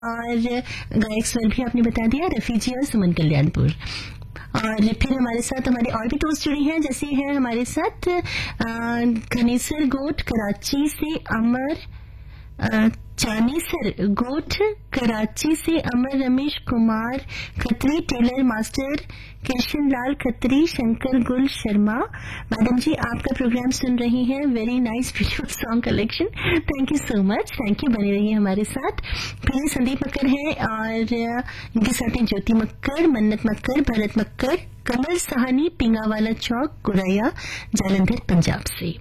और गायक स्वर भी आपने बता दिया, रेफ्यूजी और सुमन कल्याणपुर। और फिर हमारे साथ हमारे और भी दोस्त जुड़े हैं, जैसे है हमारे साथ घनेसर गोट कराची से अमर, चानेसर गोठ कराची से अमर, रमेश कुमार खत्री, टेलर मास्टर कृष्ण लाल खत्री, शंकर गुल शर्मा। मैडम जी आपका प्रोग्राम सुन रही हैं, very nice video song collection, thank you so much, thank you, बने रहिए हमारे साथ। फिर संदीप मक्कर है और इनके साथ हैं ज्योति मक्कर, मन्नत मक्कर, भरत मक्कर, कमल सहानी, पिंगावाला चौक, गुरैया, जालंधर पंजाब से।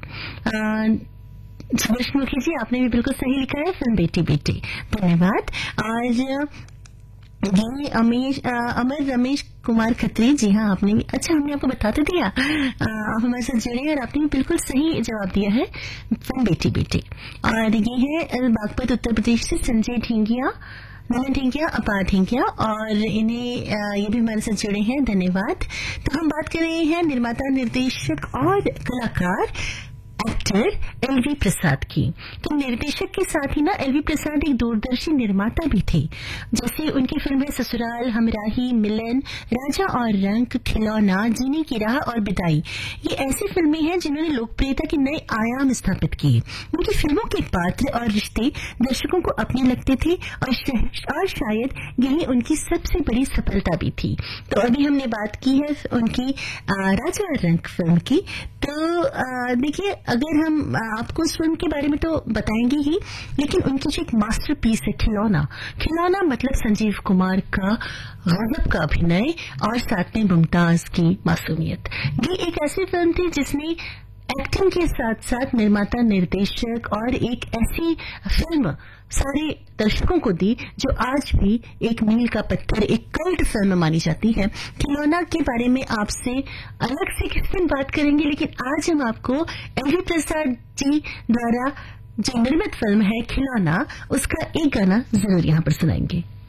सुभाष मुखी जी आपने भी बिल्कुल सही लिखा है, फिल्म बेटी बेटी, धन्यवाद। और ये अमर रमेश कुमार खत्री, जी हाँ आपने भी, अच्छा हमने आपको बता तो दिया, आप हमारे साथ जुड़े और आपने भी बिल्कुल सही जवाब दिया है, फिल्म बेटी बेटी। और ये है बागपत उत्तर प्रदेश से संजय ढींगिया, नमन ढींगिया, अपार ढींगिया, और इन्हें ये भी हमारे साथ जुड़े हैं, धन्यवाद। तो हम बात कर रहे हैं निर्माता, निर्देशक और कलाकार एक्टर एलवी प्रसाद की। तो निर्देशक के साथ ही ना एलवी प्रसाद एक दूरदर्शी निर्माता भी थे। जैसे उनकी फिल्म है ससुराल, हमराही, मिलन, राजा और रंग, खिलौना, जीने की राह और बिदाई। ये ऐसी फिल्में हैं जिन्होंने लोकप्रियता के नए आयाम स्थापित किए। उनकी फिल्मों के पात्र और रिश्ते दर्शकों को अपने लगते थे और शायद यही उनकी सबसे बड़ी सफलता भी थी। तो अभी हमने बात की है उनकी राजा और रंग फिल्म की। तो देखिए, अगर हम आपको उस फिल्म के बारे में तो बताएंगे ही, लेकिन उनकी जो एक मास्टरपीस है खिलौना, खिलौना मतलब संजीव कुमार का गजब का अभिनय और साथ में मुमताज की मासूमियत। ये एक ऐसी फिल्म थी जिसने एक्टिंग के साथ साथ निर्माता, निर्देशक और एक ऐसी फिल्म सारे दर्शकों को दी जो आज भी एक मील का पत्थर, एक कल्ट फिल्म मानी जाती है। खिलौना के बारे में आपसे अलग से किस दिन बात करेंगे, लेकिन आज हम आपको एलवी प्रसाद जी द्वारा जो निर्मित फिल्म है खिलौना, उसका एक गाना जरूर यहाँ पर सुनाएंगे।